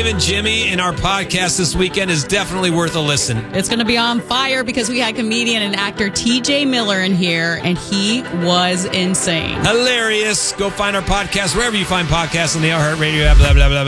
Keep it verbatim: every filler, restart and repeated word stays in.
and Jimmy in our podcast this weekend is definitely worth a listen. It's going to be on fire because we had comedian and actor T J Miller in here, and he was insane. Hilarious. Go find our podcast wherever you find podcasts on the iHeartRadio app, blah, blah, blah, blah.